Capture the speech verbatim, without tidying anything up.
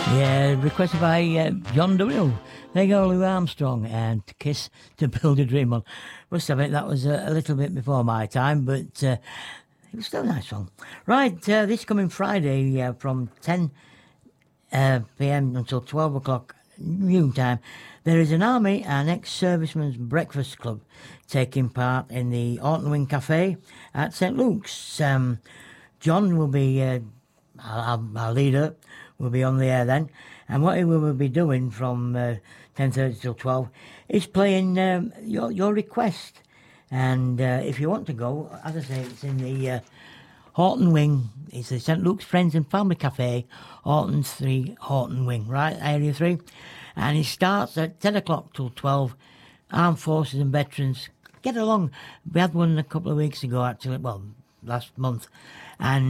Yeah, requested by uh, John W. There you go, Lou Armstrong and Kiss to Build a Dream On. Must admit that was a, a little bit before my time, but uh, it was still a nice song. Right, uh, this coming Friday uh, from ten uh, p.m. until twelve o'clock noon time, there is an Army and Ex-Servicemen's Breakfast Club taking part in the Orton Wing Cafe at Saint Luke's. Um, John will be uh, our, our leader. Will be on the air then, and what he will be doing from uh, ten thirty till twelve is playing um, your your request. And uh, if you want to go, as I say, it's in the uh, Horton Wing. It's the Saint Luke's Friends and Family Cafe, Horton three, Horton Wing, right, Area three. And it starts at ten o'clock till twelve. Armed Forces and Veterans, get along. We had one a couple of weeks ago, actually, well, last month, and